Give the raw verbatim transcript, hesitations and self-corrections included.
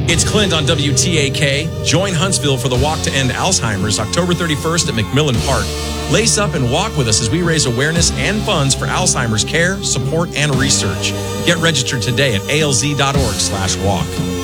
It's Clint on W T A K. Join Huntsville for the Walk to End Alzheimer's October thirty-first at McMillan Park. Lace up and walk with us as we raise awareness and funds for Alzheimer's care, support, and research. Get registered today at A L Z dot org slash walk.